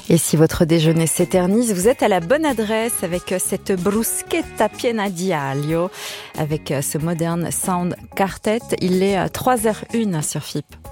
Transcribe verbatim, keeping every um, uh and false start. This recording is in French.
Et si votre déjeuner s'éternise, vous êtes à la bonne adresse avec cette bruschetta piena di aglio, avec ce Modern Sound Quartet. Il est trois heures zéro un sur F I P.